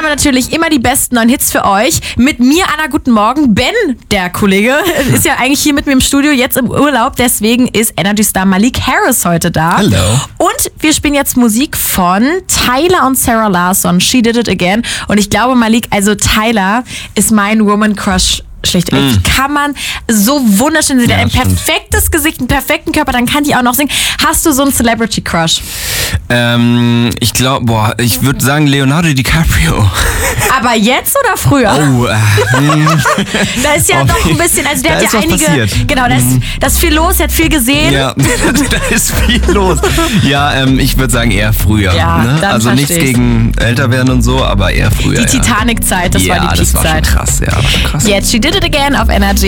wir natürlich immer die besten neuen Hits für euch. Mit mir, Anna, guten Morgen. Ben, der Kollege, ist ja eigentlich hier mit mir im Studio, jetzt im Urlaub. Deswegen ist Energy-Star Malik Harris heute da. Hallo. Und wir spielen jetzt Musik von Tyler und Sarah Larsson. She Did It Again. Und ich glaube, Malik, also Tyler ist mein Woman Crush. Schlicht. Wie kann man so wunderschön sehen? Ein perfektes Gesicht, einen perfekten Körper, dann kann die auch noch singen. Hast du so einen Celebrity Crush? Ich glaube, ich würde sagen Leonardo DiCaprio. Aber jetzt oder früher? Da ist ja doch ein bisschen, also der hat ja einige, passiert. Genau, da ist viel los, er hat viel gesehen. Ja, da ist viel los. Ja, ich würde sagen eher früher. Ja, ne? Also nichts gegen älter werden und so, aber eher früher. Die Titanic-Zeit, das war die Peak-Zeit. Das war schon krass, ja. Jetzt She Did It Again auf Energy.